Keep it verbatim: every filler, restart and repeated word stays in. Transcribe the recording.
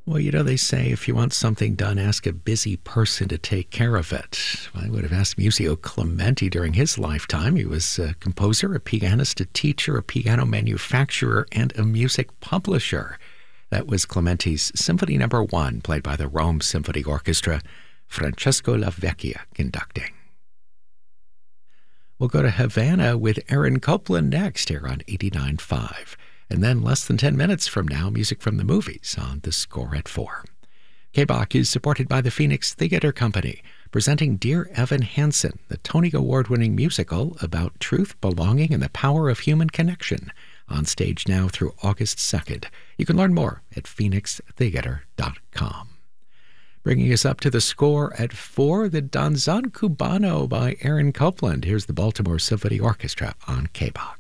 Well, you know, they say if you want something done, ask a busy person to take care of it. I would have asked Muzio Clementi during his lifetime. He was a composer, a pianist, a teacher, a piano manufacturer, and a music publisher. That was Clementi's Symphony Number One, played by the Rome Symphony Orchestra, Francesco Lavecchia conducting. We'll go to Havana with Aaron Copland next here on eighty-nine point five. And then less than ten minutes from now, music from the movies on The Score at four. K B O C is supported by the Phoenix Theater Company, presenting Dear Evan Hansen, the Tony Award-winning musical about truth, belonging, and the power of human connection, on stage now through August second. You can learn more at phoenix theater dot com. Bringing us up to The Score at four, the Danzan Cubano by Aaron Copland. Here's the Baltimore Symphony Orchestra on K B O C.